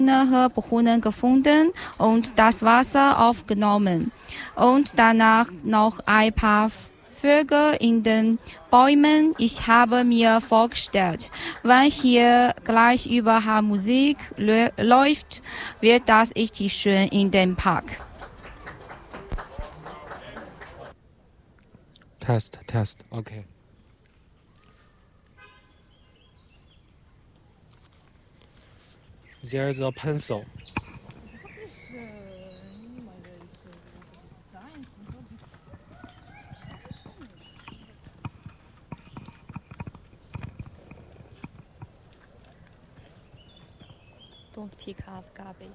Brunnen gefunden und das Wasser aufgenommen. Und danach noch ein paar Vögel in den Bäumen. Ich habe mir vorgestellt, wenn hier gleich überall Musik läuft, wird das richtig schön in dem Park. Test, okay. There's a pencil. Don't pick up garbage.